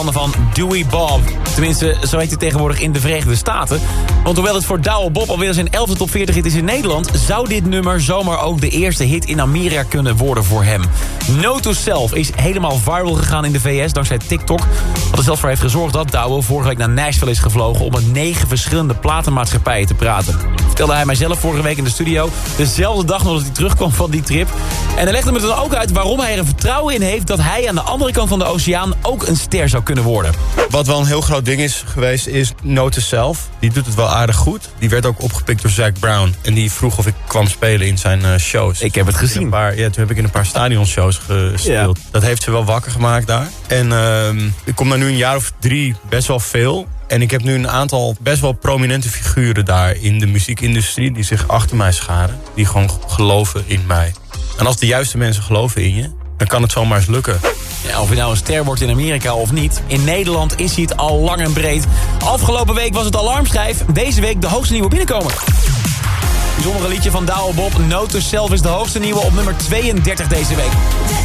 van Dewey Bob. Tenminste, zo heet hij tegenwoordig in de Verenigde Staten. Want hoewel het voor Douwe Bob alweer zijn 11e top 40 hit is in Nederland... zou dit nummer zomaar ook de eerste hit in Amerika kunnen worden voor hem. Note to Self is helemaal viral gegaan in de VS dankzij TikTok. Wat er zelfs voor heeft gezorgd dat Douwe vorige week naar Nashville is gevlogen... om met 9 verschillende platenmaatschappijen te praten. Vertelde hij mijzelf vorige week in de studio. Dezelfde dag nog dat hij terugkwam van die trip. En hij legde me dan ook uit waarom hij er vertrouwen in heeft... dat hij aan de andere kant van de oceaan ook een ster zou kunnen worden. Wat wel een heel groot ding is geweest is Note to Self. Die doet het wel aardig goed. Die werd ook opgepikt door Zac Brown. En die vroeg of ik kwam spelen in zijn shows. Ik heb het gezien. Toen heb ik in een paar stadionshows gespeeld. Ja. Dat heeft ze wel wakker gemaakt daar. En ik kom daar nu een jaar of 3 best wel veel. En ik heb nu een aantal best wel prominente figuren daar in de muziekindustrie... die zich achter mij scharen. Die gewoon geloven in mij. En als de juiste mensen geloven in je... dan kan het zomaar eens lukken. Ja, of je nou een ster wordt in Amerika of niet. In Nederland is hij het al lang en breed. Afgelopen week was het alarmschijf. Deze week de hoogste nieuwe binnenkomer. Bijzondere liedje van Douwe Bob. Note to Self is de hoogste nieuwe op nummer 32 deze week.